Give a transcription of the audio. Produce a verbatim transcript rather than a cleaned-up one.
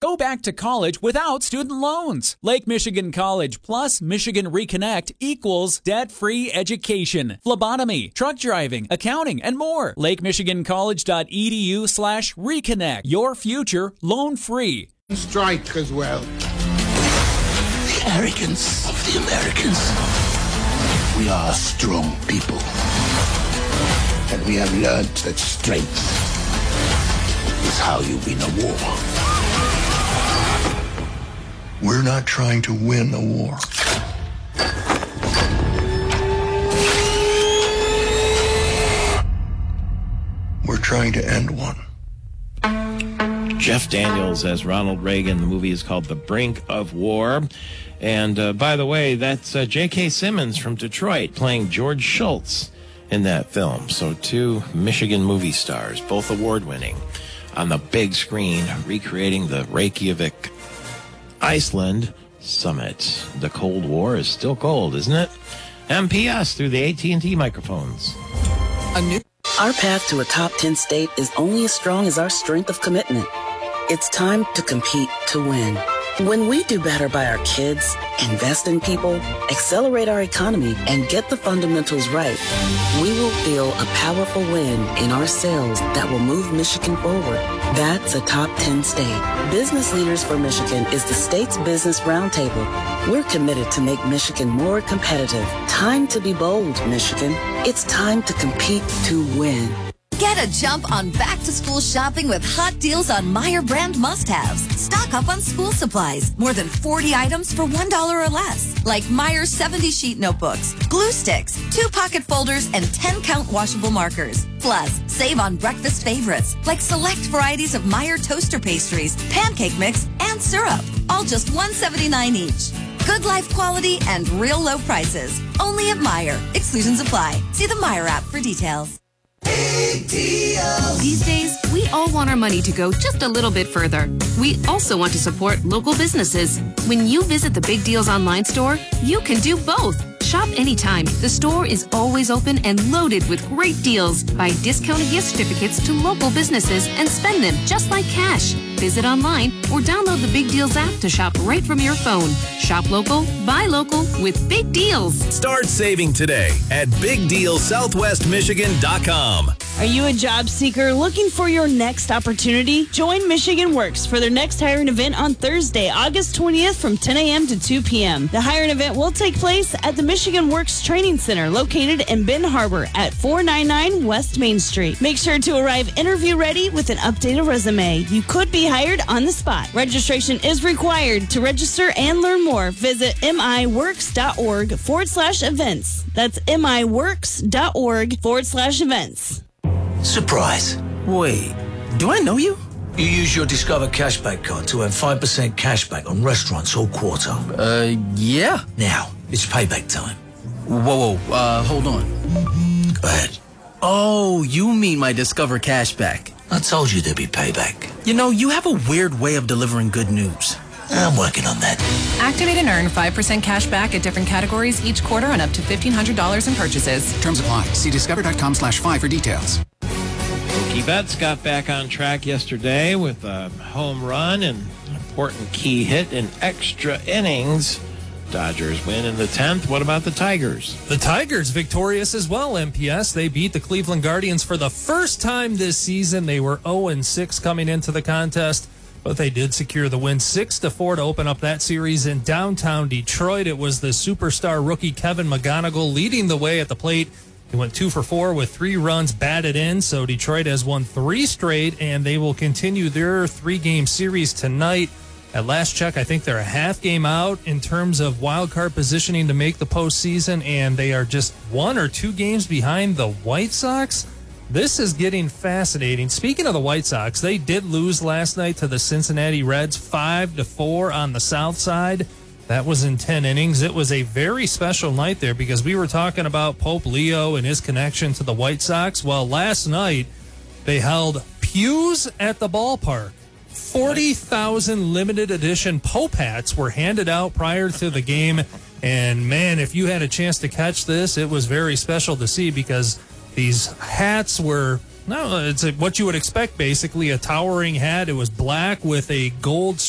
Go back to college without student loans. Lake Michigan College plus Michigan Reconnect equals debt-free education, phlebotomy, truck driving, accounting, and more. lakemichigancollege.edu slash reconnect. Your future loan-free. Strike as well. The arrogance of the Americans. We are a strong people. And we have learned that strength is how you win a war. We're not trying to win a war. We're trying to end one. Jeff Daniels as Ronald Reagan. The movie is called The Brink of War. And uh, by the way, that's uh, J K. Simmons from Detroit playing George Schultz in that film. So two Michigan movie stars, both award-winning, on the big screen, recreating the Reykjavik, Iceland summit. The Cold War is still cold, isn't it? M P S through the A T and T microphones. A new- our path to a top ten state is only as strong as our strength of commitment. It's time to compete to win. When we do better by our kids, invest in people, accelerate our economy, and get the fundamentals right, we will feel a powerful win in our sales that will move Michigan forward. That's a top ten state. Business Leaders for Michigan is the state's business roundtable. We're committed to make Michigan more competitive. Time to be bold, Michigan. It's time to compete to win. Get a jump on back-to-school shopping with hot deals on Meijer brand must-haves. Stock up on school supplies. More than forty items for one dollar or less. Like Meijer seventy sheet notebooks, glue sticks, two pocket folders, and ten count washable markers. Plus, save on breakfast favorites, like select varieties of Meijer toaster pastries, pancake mix, and syrup. All just one dollar and seventy-nine cents each. Good life quality and real low prices. Only at Meijer. Exclusions apply. See the Meijer app for details. These days, we all want our money to go just a little bit further. We also want to support local businesses. When you visit the Big Deals online store, you can do both. Shop anytime. The store is always open and loaded with great deals. Buy discounted gift certificates to local businesses and spend them just like cash. Visit online or download the Big Deals app to shop right from your phone. Shop local, buy local with Big Deals. Start saving today at big deal southwest michigan dot com. Are you a job seeker looking for your next opportunity? Join Michigan Works for their next hiring event on Thursday, August twentieth from ten a.m. to two p.m. The hiring event will take place at the Michigan Works Training Center located in Ben Harbor at four ninety-nine West Main Street. Make sure to arrive interview ready with an updated resume. You could be hired on the spot. Registration is required. To register and learn more, visit miworks.org forward slash events. That's miworks.org forward slash events. Surprise. Wait, do I know you? You use your Discover Cashback card to earn five percent cashback on restaurants all quarter. Uh, yeah. Now, it's payback time. Whoa, whoa, uh, hold on. Go ahead. Oh, you mean my Discover Cashback. I told you there'd be payback. You know, you have a weird way of delivering good news. I'm working on that. Activate and earn five percent cash back at different categories each quarter on up to fifteen hundred dollars in purchases. Terms apply. See discover.com slash five for details. Mookie Betts got back on track yesterday with a home run and an important key hit in extra innings. Dodgers win in the tenth. What about the Tigers? The Tigers victorious as well, M P S. They beat the Cleveland Guardians for the first time this season. They were oh and six coming into the contest, but they did secure the win six to four to open up that series in downtown Detroit. It was the superstar rookie Kevin McGonigal leading the way at the plate. He went two for four with three runs batted in, so Detroit has won three straight, and they will continue their three-game series tonight. At last check, I think they're a half game out in terms of wild card positioning to make the postseason, and they are just one or two games behind the White Sox. This is getting fascinating. Speaking of the White Sox, they did lose last night to the Cincinnati Reds five to four on the south side. That was in ten innings. It was a very special night there because we were talking about Pope Leo and his connection to the White Sox. Well, last night they held pews at the ballpark. forty thousand limited edition Pope hats were handed out prior to the game. And, man, if you had a chance to catch this, it was very special to see because these hats were, no, it's what you would expect, basically, a towering hat. It was black with a gold